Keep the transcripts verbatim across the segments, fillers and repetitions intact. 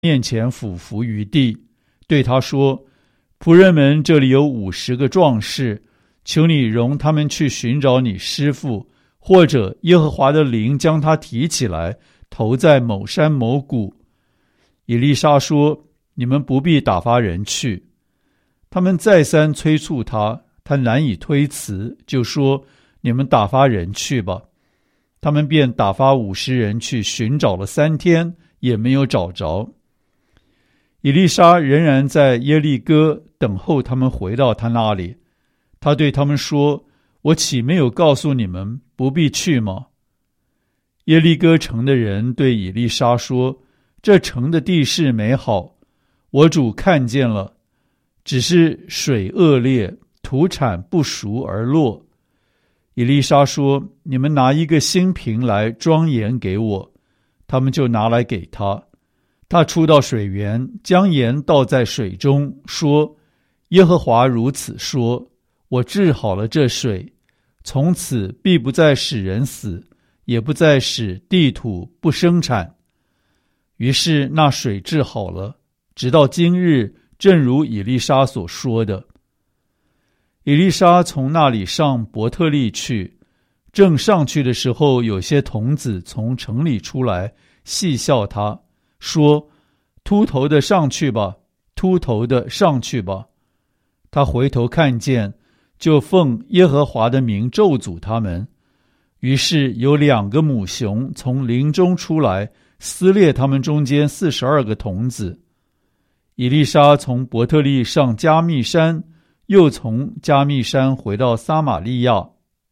面前俯伏于地，对他说：仆人们这里有五十个壮士，求你容他们去寻找你师父，或者耶和华的灵将他提起来，投在某山某谷。以利沙说：你们不必打发人去。他们再三催促他，他难以推辞，就说：你们打发人去吧。他们便打发五十人去寻找了三天，也没有找着。以利沙仍然在耶利哥等候他们回到他那里。他对他们说：我岂没有告诉你们不必去吗？耶利哥城的人对以利沙说：这城的地势美好，我主看见了，只是水恶劣，土产不熟而落。以利沙说：你们拿一个新瓶来装盐给我。他们就拿来给他。他出到水源，将盐倒在水中，说：耶和华如此说，我治好了这水，从此必不再使人死，也不再使地土不生产。于是那水治好了，直到今日，正如以利沙所说的。以利沙从那里上伯特利去，正上去的时候，有些童子从城里出来，戏笑他，说：秃头的上去吧，秃头的上去吧。他回头看见，就奉耶和华的名咒诅他们。于是有两个母熊从林中出来，撕裂他们中间四十二个童子。以利沙从伯特利上加密山，又从加密山回到撒玛利亚。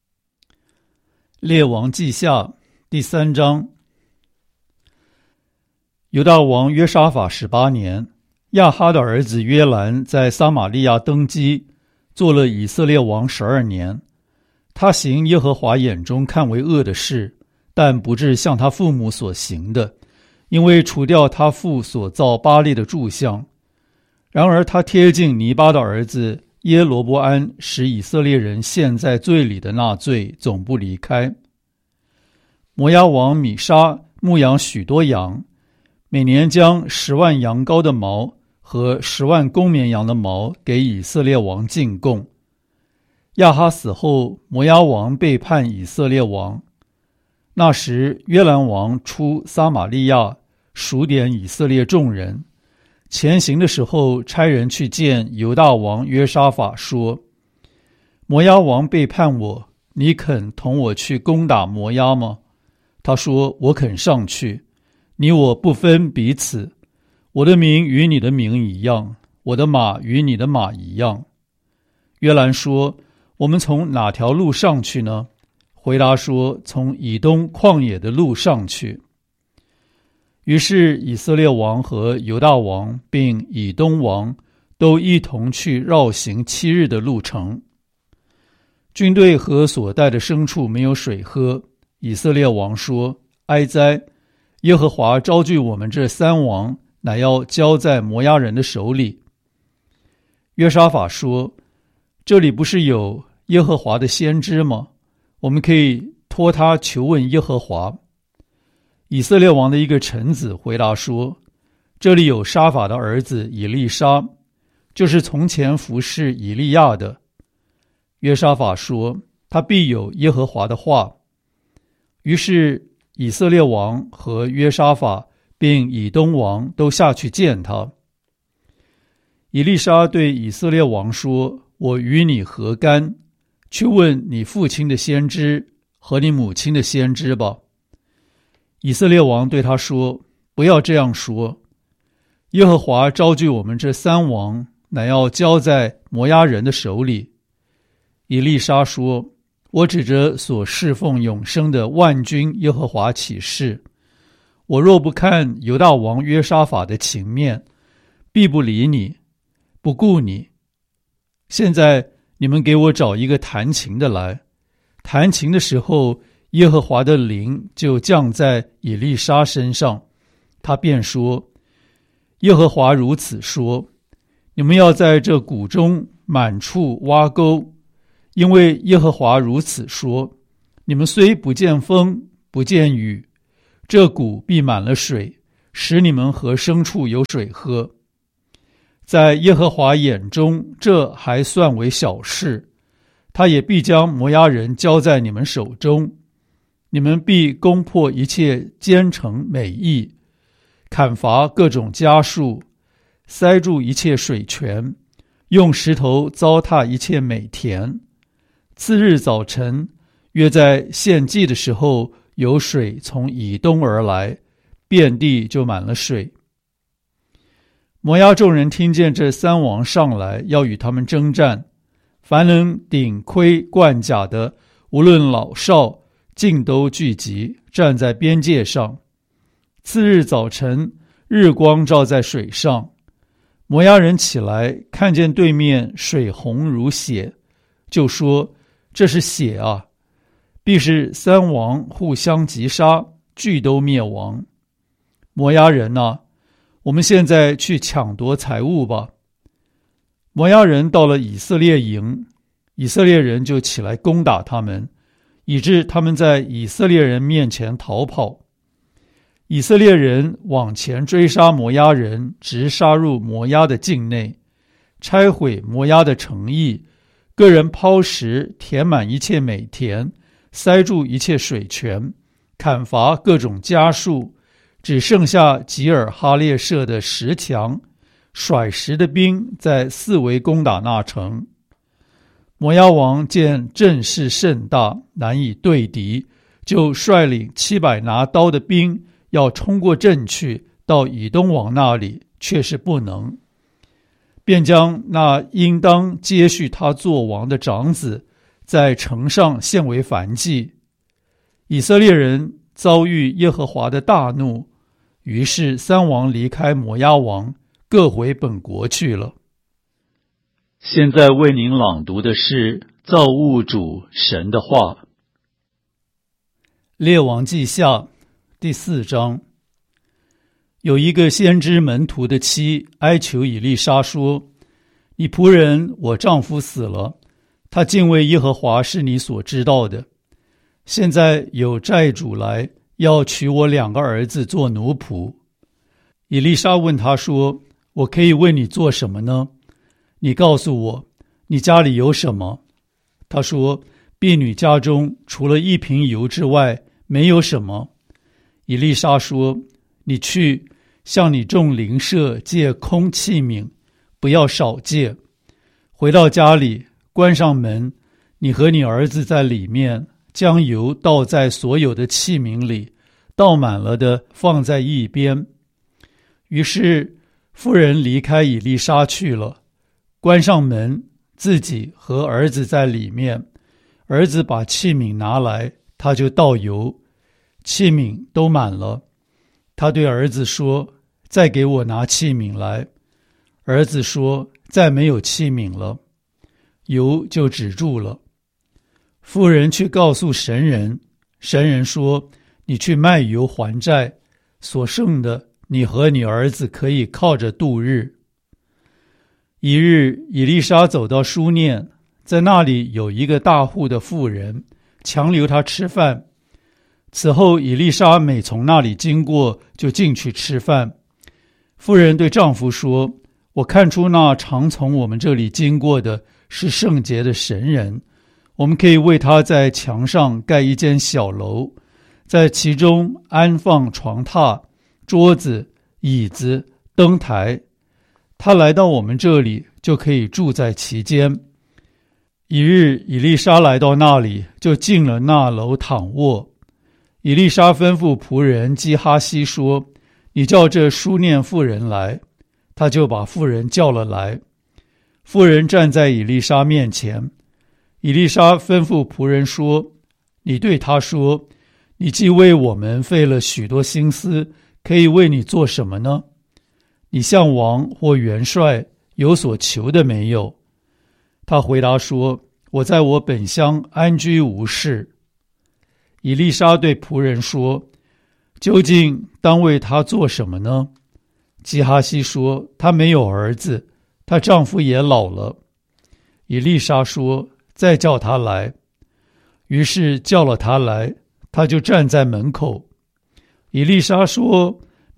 列王记下第三章。犹大王约沙法十八年，亚哈的儿子约兰在撒玛利亚登基，做了以色列王十二年。他行耶和华眼中看为恶的事，但不至像他父母所行的，因为除掉他父所造巴力的柱像。然而他贴近尼巴的儿子耶罗波安，使以色列人陷在罪里的那罪总不离开。摩押王米沙牧养许多羊，每年将十万羊羔的毛和十万公绵羊的毛给以色列王进贡。亚哈死后，摩押王背叛以色列王。那时约兰王出撒玛利亚，数点以色列众人。前行的时候，差人去见犹大王约沙法，说：摩押王背叛我，你肯同我去攻打摩押吗？他说：我肯上去，你我不分彼此，我的名与你的名一样，我的马与你的马一样。约兰说：我们从哪条路上去呢？回答说：从以东旷野的路上去。于是以色列王和犹大王并以东王都一同去绕行七日的路程。军队和所带的牲畜没有水喝。以色列王说：哀哉！耶和华招聚我们这三王，乃要交在摩押人的手里。约沙法说：这里不是有耶和华的先知吗？我们可以托他求问耶和华。以色列王的一个臣子回答说：这里有沙法的儿子以利沙，就是从前服侍以利亚的。约沙法说：他必有耶和华的话。于是以色列王和约沙法并以东王都下去见他。以利沙对以色列王说：我与你何干？去问你父亲的先知和你母亲的先知吧。以色列王对他说：不要这样说，耶和华招聚我们这三王，乃要交在摩押人的手里。以利沙说：我指着所侍奉永生的万军耶和华起誓，我若不看犹大王约沙法的情面，必不理你，不顾你。现在你们给我找一个弹琴的来。弹琴的时候，耶和华的灵就降在以利沙身上，他便说：耶和华如此说，你们要在这谷中满处挖沟，因为耶和华如此说，你们虽不见风不见雨，这谷必满了水， 使你们和牲畜有水喝。在耶和华眼中，这还算为小事，他也必将摩押人交在你们手中，你们必攻破一切坚城美邑，砍伐各种家畜，塞住一切水泉，用石头糟蹋一切美田。次日早晨，约在献祭的时候，有水从以东而来，遍地就满了水。摩押众人听见这三王上来，要与他们征战，凡能顶盔贯甲的，无论老少，尽都聚集，站在边界上。次日早晨，日光照在水上，摩押人起来，看见对面水红如血，就说：这是血啊！必是三王互相击杀，俱都灭亡。摩押人啊，我们现在去抢夺财物吧。摩押人到了以色列营，以色列人就起来攻打他们，以致他们在以色列人面前逃跑。以色列人往前追杀摩押人，直杀入摩押的境内，拆毁摩押的城邑，个人抛石填满一切美田，塞住一切水泉，砍伐各种家畜，只剩下吉尔哈列舍的石墙，甩石的兵在四围攻打那城。摩押王见阵势甚大，难以对敌，就率领七百拿刀的兵要冲过阵去，到以东王那里，却是不能，便将那应当接续他做王的长子在城上献为燔祭。以色列人遭遇耶和华的大怒，于是三王离开摩押王，各回本国去了。现在为您朗读的是造物主神的话。列王记下第四章。有一个先知门徒的妻哀求以利沙说：你仆人我丈夫死了，他敬畏耶和华是你所知道的。现在有债主来，要娶我两个儿子做奴仆。以利沙问他说：我可以为你做什么呢？你告诉我，你家里有什么？他说：婢女家中除了一瓶油之外，没有什么。以利沙说：你去向你众邻舍借空器皿，不要少借。回到家里，关上门，你和你儿子在里面，将油倒在所有的器皿里，倒满了的放在一边。于是妇人离开以利沙去了，关上门，自己和儿子在里面。儿子把器皿拿来，他就倒油，器皿都满了。他对儿子说：再给我拿器皿来。儿子说：再没有器皿了。油就止住了。妇人去告诉神人，神人说：你去卖油还债，所剩的你和你儿子可以靠着度日。一日，以利沙走到书念，在那里有一个大户的妇人，强留他吃饭。此后以利沙每从那里经过，就进去吃饭。妇人对丈夫说：我看出那常从我们这里经过的是圣洁的神人，我们可以为他在墙上盖一间小楼，在其中安放床榻、桌子、椅子、灯台。他来到我们这里，就可以住在其间。一日，以利沙来到那里，就进了那楼躺卧。以利沙吩咐仆人基哈西说：你叫这书念妇人来。他就把妇人叫了来。妇人站在以利沙面前。以利沙吩咐仆人说：你对他说，你既为我们费了许多心思，可以为你做什么呢？你向王或元帅有所求的没有？他回答说：我在我本乡安居无事。以利沙对仆人说：究竟当为他做什么呢？基哈西说：他没有儿子，她丈夫也老了。以利沙说：再叫他来。于是叫了他来，他就站在门口。以利沙说：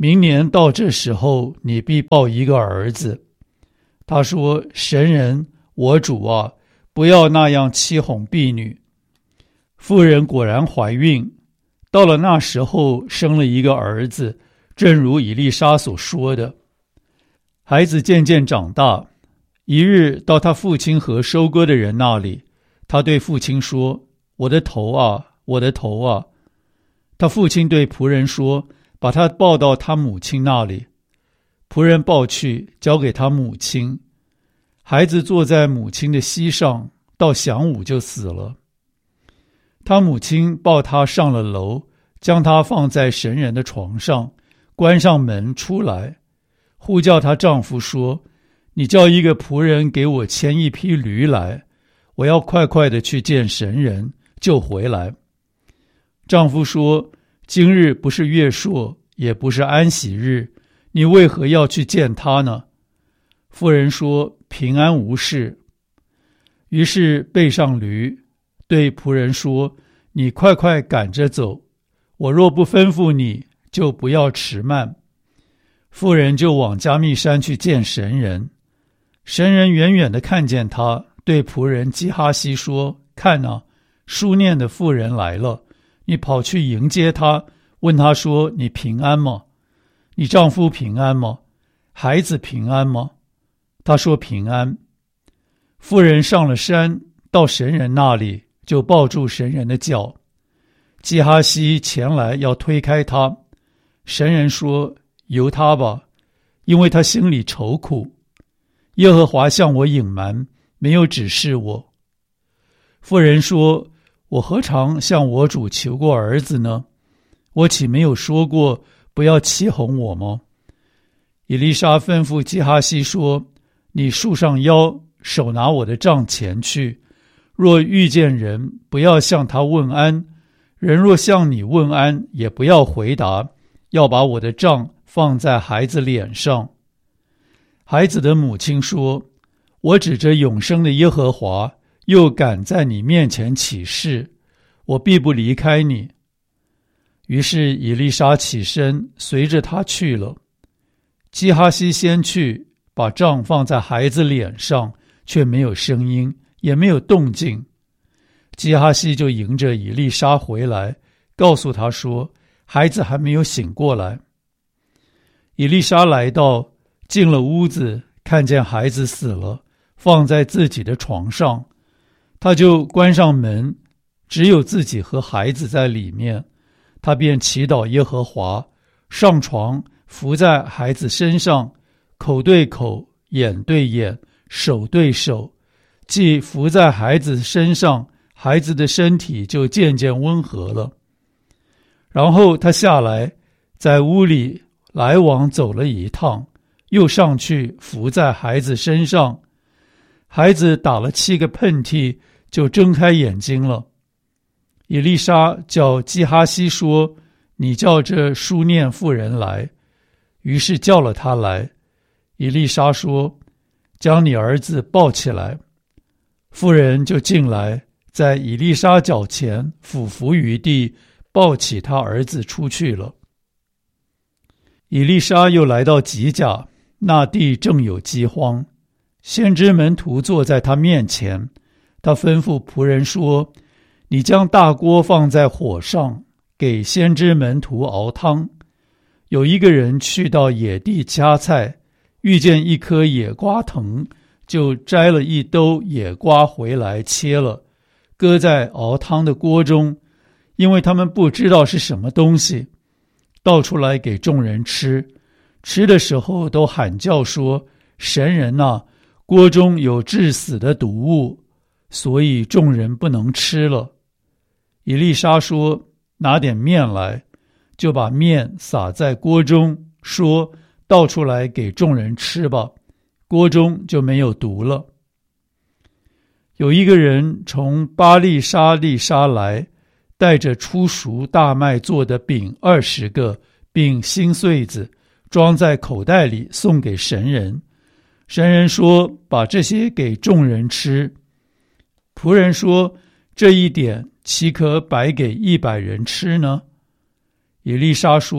明年到这时候，你必抱一个儿子。他说：神人，我主啊，不要那样欺哄婢女。妇人果然怀孕，到了那时候生了一个儿子，正如以利沙所说的。孩子渐渐长大，一日到他父亲和收割的人那里，他对父亲说：我的头啊，我的头啊。他父亲对仆人说：把他抱到他母亲那里。仆人抱去，交给他母亲。孩子坐在母亲的膝上，到晌午就死了。他母亲抱他上了楼，将他放在神人的床上，关上门出来，呼叫她丈夫说：你叫一个仆人给我牵一匹驴来，我要快快的去见神人，就回来。丈夫说：今日不是月朔，也不是安息日，你为何要去见他呢？妇人说：平安无事。于是背上驴，对仆人说：你快快赶着走，我若不吩咐你，就不要迟慢。妇人就往加密山去见神人。神人远远地看见他，对仆人基哈西说：看哪，书念的妇人来了，你跑去迎接她，问她说：你平安吗？你丈夫平安吗？孩子平安吗？他说平安。妇人上了山，到神人那里，就抱住神人的脚。基哈西前来要推开他，神人说：由他吧，因为他心里愁苦。耶和华向我隐瞒，没有指示我。妇人说：我何尝向我主求过儿子呢？我岂没有说过不要欺哄我吗？以利沙吩咐基哈西说：你束上腰，手拿我的杖前去，若遇见人，不要向他问安，人若向你问安，也不要回答，要把我的杖放在孩子脸上。孩子的母亲说：我指着永生的耶和华，又敢在你面前起誓，我必不离开你。于是以利沙起身，随着他去了。基哈西先去，把杖放在孩子脸上，却没有声音，也没有动静。基哈西就迎着以利沙回来，告诉他说：孩子还没有醒过来。以利沙来到，进了屋子，看见孩子死了，放在自己的床上，他就关上门，只有自己和孩子在里面。他便祈祷耶和华，上床伏在孩子身上，口对口，眼对眼，手对手，既伏在孩子身上，孩子的身体就渐渐温和了。然后他下来，在屋里来往走了一趟，又上去伏在孩子身上。孩子打了七个喷嚏，就睁开眼睛了。以利沙叫基哈西说：你叫这书念妇人来。于是叫了他来。以利沙说：将你儿子抱起来。妇人就进来，在以利沙脚前俯伏于地，抱起他儿子出去了。以利沙又来到吉甲，那地正有饥荒，先知门徒坐在他面前，他吩咐仆人说：你将大锅放在火上，给先知门徒熬汤。有一个人去到野地掐菜，遇见一棵野瓜藤，就摘了一兜野瓜回来切了，搁在熬汤的锅中，因为他们不知道是什么东西，倒出来给众人吃。吃的时候都喊叫说：神人啊，锅中有致死的毒物，所以众人不能吃了。以利沙说：拿点面来，就把面撒在锅中，说：倒出来给众人吃吧，锅中就没有毒了。有一个人从巴利沙利沙来，带着初熟大麦做的饼二十个，并新穗子，装在口袋里送给神人。神人说：把这些给众人吃。仆人说：这一点岂可摆给一百人吃呢？以利沙说：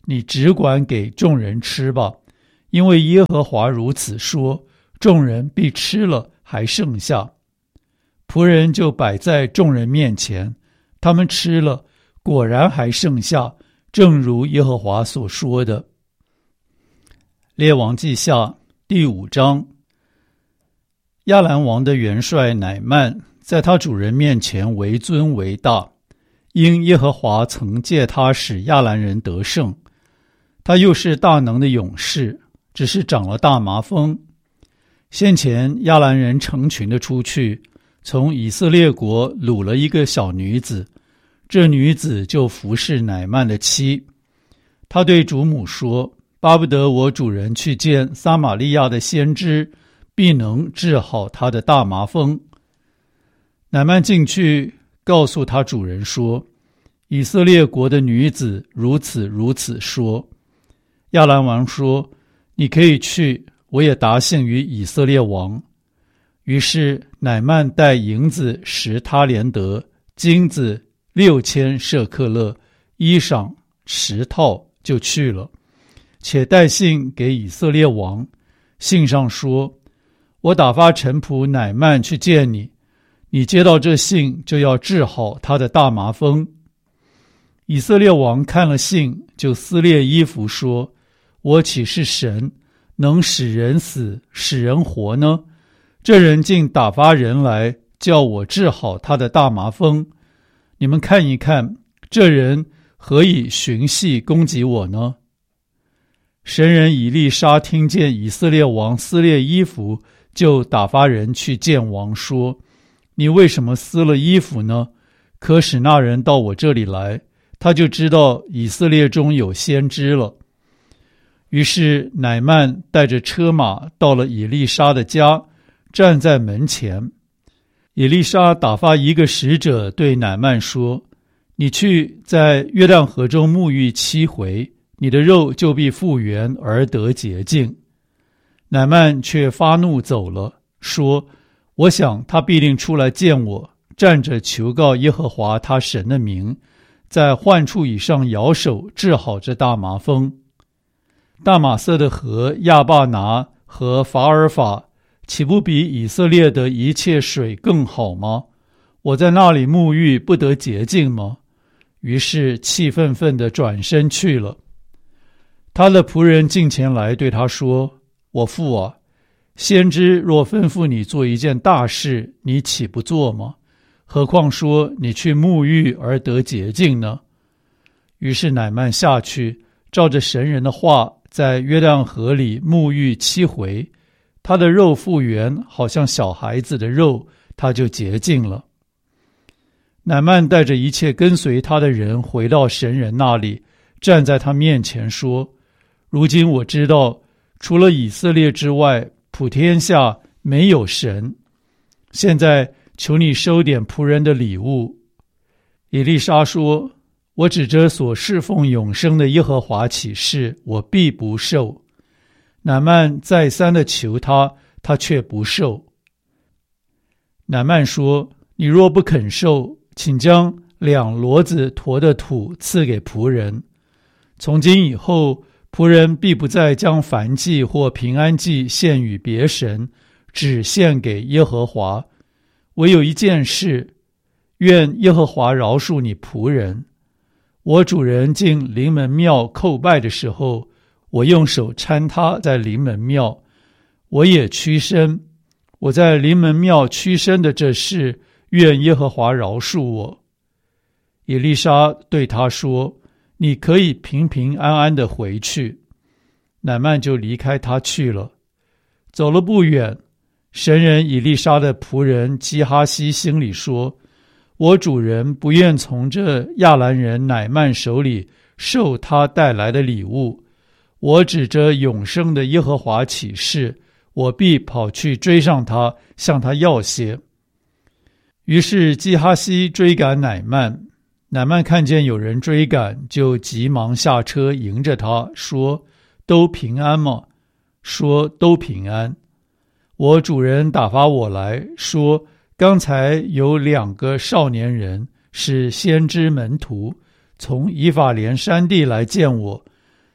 你只管给众人吃吧，因为耶和华如此说，众人必吃了还剩下。仆人就摆在众人面前，他们吃了，果然还剩下，正如耶和华所说的。列王记下第五章。亚兰王的元帅乃曼在他主人面前为尊为大，因耶和华曾借他使亚兰人得胜。他又是大能的勇士，只是长了大麻风。先前亚兰人成群的出去，从以色列国掳了一个小女子，这女子就服侍乃曼的妻。他对主母说，巴不得我主人去见撒玛利亚的先知，必能治好他的大麻风。乃曼进去告诉他主人说，以色列国的女子如此如此说。亚兰王说，你可以去，我也答信于以色列王。于是乃曼带银子十他连得，金子六千舍克勒，衣裳十套，就去了，且带信给以色列王。信上说，我打发臣仆乃曼去见你，你接到这信，就要治好他的大麻风。以色列王看了信，就撕裂衣服说，我岂是神，能使人死使人活呢？这人竟打发人来叫我治好他的大麻风。你们看一看，这人何以寻隙攻击我呢？神人以利沙听见以色列王撕裂衣服，就打发人去见王说，你为什么撕了衣服呢？可使那人到我这里来，他就知道以色列中有先知了。于是乃曼带着车马到了以利沙的家，站在门前。以利沙打发一个使者对乃曼说，你去在约旦河中沐浴七回，你的肉就必复原而得洁净。乃曼却发怒走了，说，我想他必定出来见我，站着求告耶和华他神的名，在患处以上摇手治好这大麻风。大马色的河亚巴拿和法尔法，岂不比以色列的一切水更好吗？我在那里沐浴不得洁净吗？于是气愤愤地转身去了。他的仆人近前来对他说，我父啊，先知若吩咐你做一件大事，你岂不做吗？何况说你去沐浴而得洁净呢？于是乃曼下去，照着神人的话，在约旦河里沐浴七回，他的肉复原，好像小孩子的肉，他就洁净了。乃曼带着一切跟随他的人回到神人那里，站在他面前说，如今我知道，除了以色列之外，普天下没有神。现在求你收点仆人的礼物。以利沙说，我指着所侍奉永生的耶和华起誓，我必不受。乃曼再三的求他，他却不受。乃曼说，你若不肯受，请将两骡子驮的土赐给仆人。从今以后，仆人必不再将燔祭或平安祭献与别神，只献给耶和华。唯有一件事，愿耶和华饶恕你仆人。我主人进临门庙叩拜的时候，我用手搀他在临门庙，我也屈身。我在临门庙屈身的这事，愿耶和华饶恕我。以利沙对他说，你可以平平安安地回去。乃曼就离开他去了。走了不远，神人以利沙的仆人基哈西心里说，我主人不愿从这亚兰人乃曼手里受他带来的礼物，我指着永生的耶和华起誓，我必跑去追上他，向他要些。于是基哈西追赶乃曼，乃曼看见有人追赶，就急忙下车迎着他，说，都平安吗？说，都平安。我主人打发我来说，刚才有两个少年人是先知门徒，从以法莲山地来见我，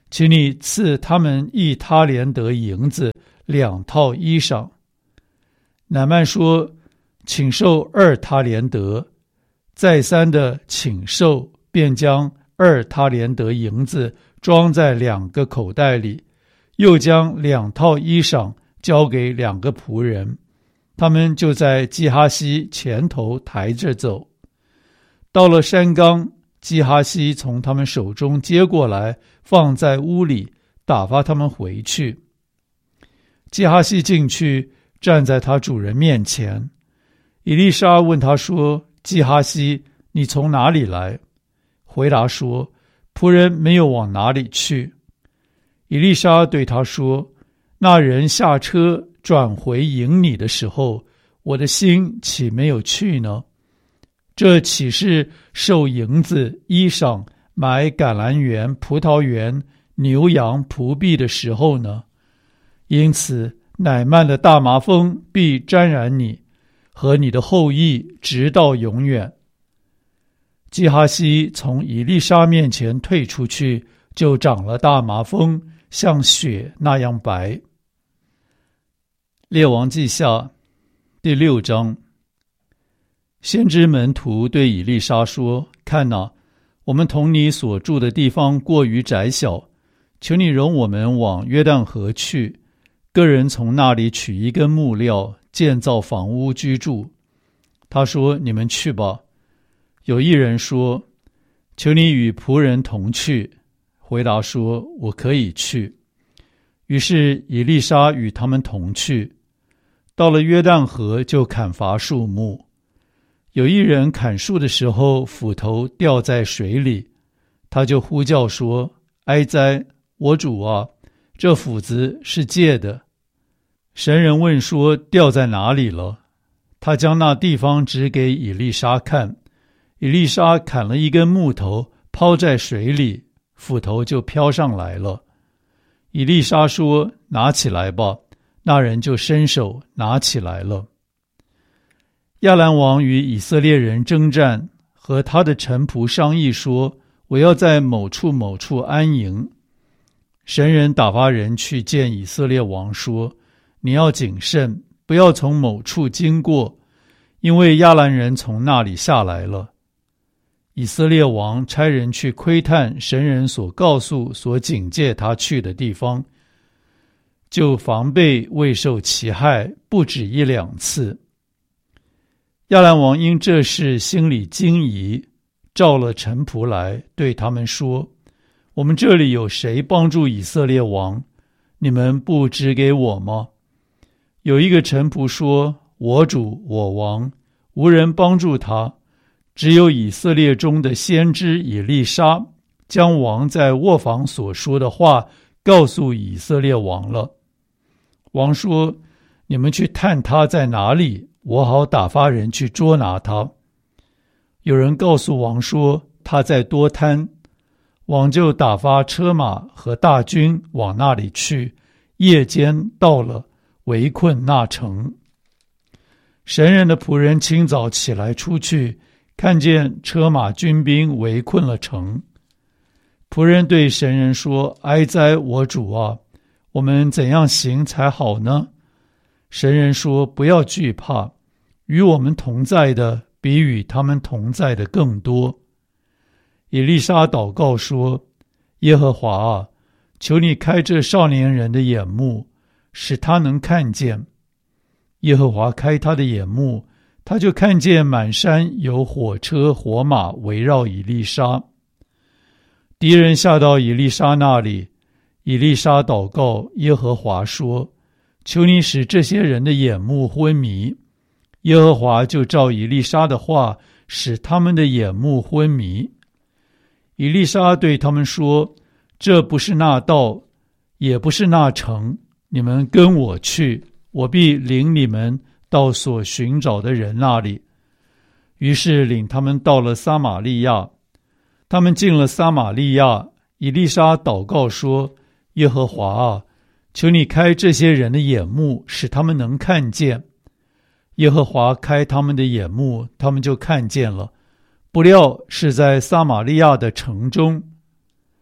请你赐他们一他连得银子两套衣裳。乃曼说，请受二他连得，再三的请受，便将二他连得银子装在两个口袋里，又将两套衣裳交给两个仆人，他们就在基哈西前头抬着走。到了山冈，基哈西从他们手中接过来，放在屋里，打发他们回去。基哈西进去，站在他主人面前。以利沙问他说，基哈西，你从哪里来？回答说，仆人没有往哪里去。以利沙对他说，那人下车转回迎你的时候，我的心岂没有去呢？这岂是受银子、衣裳、买橄榄园、葡萄园、牛羊、仆婢的时候呢？因此乃曼的大麻风必沾染你和你的后裔，直到永远。基哈西从以利沙面前退出去，就长了大麻风，像雪那样白。列王记下第六章。先知门徒对以利沙说，看哪，我们同你所住的地方过于窄小，求你容我们往约旦河去，个人从那里取一根木料，建造房屋居住。他说，你们去吧。有一人说，求你与仆人同去。回答说，我可以去。于是以利沙与他们同去，到了约旦河，就砍伐树木。有一人砍树的时候，斧头掉在水里，他就呼叫说，哀哉，我主啊，这斧子是借的。神人问说，掉在哪里了？他将那地方指给以利沙看。以利沙砍了一根木头，抛在水里，斧头就飘上来了。以利沙说，拿起来吧。那人就伸手拿起来了。亚兰王与以色列人征战，和他的臣仆商议说，我要在某处某处安营。神人打发人去见以色列王说，你要谨慎，不要从某处经过，因为亚兰人从那里下来了。以色列王差人去窥探神人所告诉、所警戒他去的地方，就防备未受其害，不止一两次。亚兰王因这事心里惊疑，召了臣仆来，对他们说，我们这里有谁帮助以色列王？你们不指给我吗？有一个臣仆说，我主我王，无人帮助他，只有以色列中的先知以利沙，将王在卧房所说的话告诉以色列王了。王说，你们去探他在哪里，我好打发人去捉拿他。有人告诉王说，他在多滩。王就打发车马和大军往那里去，夜间到了，围困那城。神人的仆人清早起来出去，看见车马军兵围困了城。仆人对神人说，哀哉，我主啊，我们怎样行才好呢？神人说，不要惧怕，与我们同在的比与他们同在的更多。以利沙祷告说，耶和华啊，求你开这少年人的眼目，使他能看见。耶和华开他的眼目，他就看见满山有火车火马围绕以利沙。敌人下到以利沙那里，以利沙祷告耶和华说，求你使这些人的眼目昏迷。耶和华就照以利沙的话，使他们的眼目昏迷。以利沙对他们说，这不是那道，也不是那城，你们跟我去，我必领你们到所寻找的人那里。于是领他们到了撒玛利亚。他们进了撒玛利亚，以利沙祷告说，耶和华啊，求你开这些人的眼目，使他们能看见。耶和华开他们的眼目，他们就看见了，不料是在撒玛利亚的城中。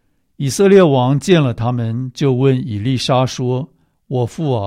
以色列王见了他们，就问以利沙说：“我父啊，